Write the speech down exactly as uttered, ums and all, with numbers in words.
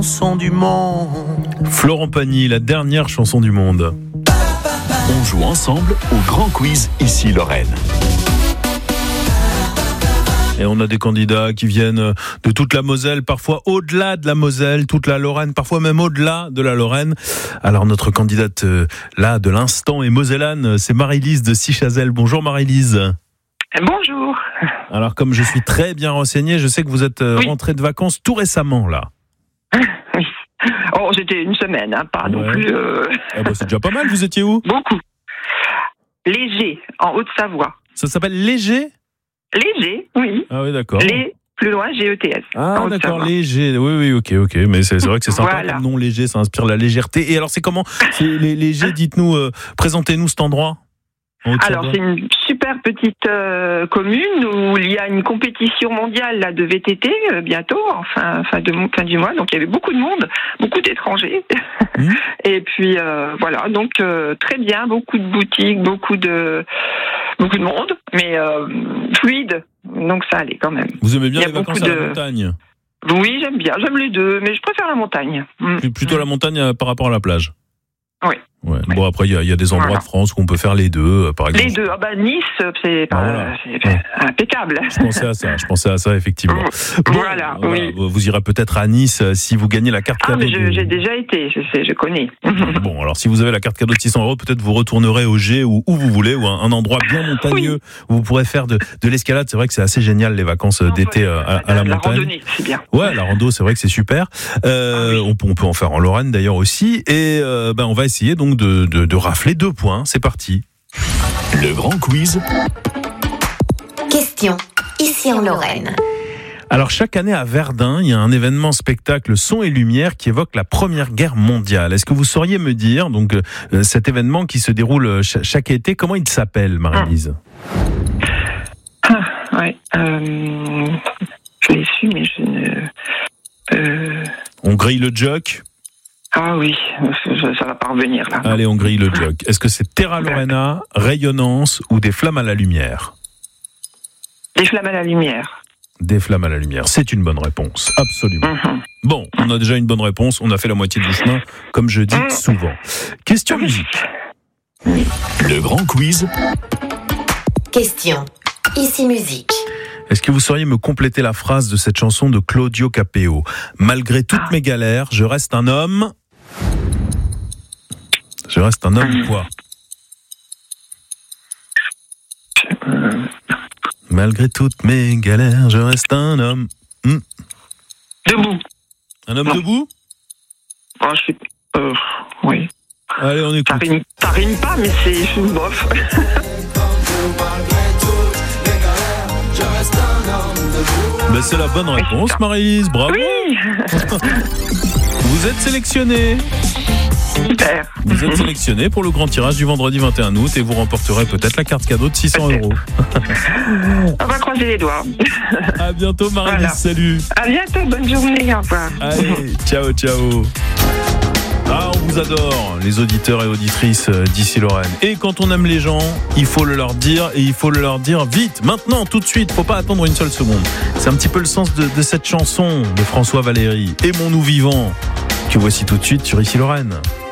Chanson du monde. Florent Pagny, la dernière chanson du monde. On joue ensemble au grand quiz Ici Lorraine. Et on a des candidats qui viennent de toute la Moselle, parfois au-delà de la Moselle, toute la Lorraine, parfois même au-delà de la Lorraine. Alors notre candidate euh, là de l'instant est mosellane, c'est Marie-Lise de Sichazel. Bonjour Marie-Lise. Bonjour. Alors comme je suis très bien renseigné, je sais que vous êtes euh, Oui. rentrée de vacances tout récemment là. Oui. Oh, c'était une semaine, hein, pas non Ouais. plus euh, Ah bah, c'est déjà pas mal, vous étiez où? beaucoup. Léger, en Haute-Savoie. Ça s'appelle Léger? Léger, oui. Ah oui d'accord. Les, plus loin, G E T S. Ah en d'accord, Haute-Savoie. Léger, oui oui ok ok, mais c'est, c'est vrai que c'est sympa Voilà. comme nom Léger, ça inspire la légèreté. Et alors c'est comment c'est, les Léger, dites-nous, euh, présentez-nous cet endroit en Alors, Haute-Savoie. c'est une super petite euh, commune où il y a une compétition mondiale là, de V T T euh, bientôt, enfin fin, de, fin du mois. Donc, il y avait beaucoup de monde, beaucoup d'étrangers. Mmh. Et puis, euh, voilà, donc euh, très bien, beaucoup de boutiques, beaucoup de, beaucoup de monde, mais euh, fluide. Donc, ça allait quand même. Vous aimez bien il y a les vacances beaucoup à la de- montagne? Oui, j'aime bien, j'aime les deux, mais je préfère la montagne. Mm. Plus- Plutôt la montagne euh, par rapport à la plage? Oui. Ouais. Bon après il y, a- il y a des endroits Voilà. de France où on peut faire les deux, euh, par exemple. Les deux. Ah bah Nice, c'est, Ah, pas- voilà. c'est Ouais. impeccable. Je pensais à ça, je pensais à ça effectivement. Voilà, euh, oui. Vous irez peut-être à Nice euh, si vous gagnez la carte Ah, cadeau. mais je- de- j'ai déjà été, je sais, je connais. Bon, alors si vous avez la carte cadeau de six cents euros, peut-être vous retournerez au G ou où vous voulez, ou un, un endroit bien montagneux où vous pourrez faire de, de l'escalade. C'est vrai que c'est assez génial les vacances euh, d'été euh, à, à la La montagne. randonnée, c'est bien. Ouais, la rando, c'est vrai que c'est super. Euh, Ah oui. on, peut, on peut en faire en Lorraine d'ailleurs aussi. Et euh, ben on va essayer donc de, de, de rafler deux points. C'est parti. Le grand quiz Question. Ici en Lorraine. Alors chaque année à Verdun, il y a un événement spectacle son et lumière qui évoque la Première Guerre mondiale. Est-ce que vous sauriez me dire donc euh, cet événement qui se déroule euh, cha- chaque été, comment il s'appelle, Marie-Lise? Ah, ouais. Euh, je l'ai su, mais je ne. Euh, On grille le jock. ah oui, ça, ça va pas revenir là. Allez, on grille le jock. Est-ce que c'est Terra Lorena, Rayonnance ou des flammes à la lumière? Des flammes à la lumière. Des flammes à la lumière, c'est une bonne réponse, absolument. Mhm. Bon, on a déjà une bonne réponse, on a fait la moitié du chemin, comme je dis souvent. Question musique. Le grand quiz Question. Ici musique. Est-ce que vous sauriez me compléter la phrase de cette chanson de Claudio Capeo? Malgré toutes mes galères, je reste un homme. Je reste un homme quoi? Malgré toutes mes galères, je reste un homme. Hmm. Debout. Un homme Non. debout? Oh, je suis. Euh, oui. Allez, on Ça écoute. rime, ça rime pas, mais c'est je suis bof. Ben, c'est la bonne réponse, Maryse. Bravo. Oui. Vous êtes sélectionné. Super. Vous êtes sélectionné pour le grand tirage du vendredi vingt et un août et vous remporterez peut-être la carte cadeau de six cents euros. On va croiser les doigts. À bientôt, Maryse. Voilà. Salut. À bientôt, bonne journée, au revoir. Allez, ciao, ciao. Ah, on vous adore, les auditeurs et auditrices d'Ici Lorraine. Et quand on aime les gens, il faut le leur dire et il faut le leur dire vite, maintenant, tout de suite. Faut pas attendre une seule seconde. C'est un petit peu le sens de, de cette chanson de François Valéry. Aimons-nous vivants, que voici tout de suite sur Ici Lorraine.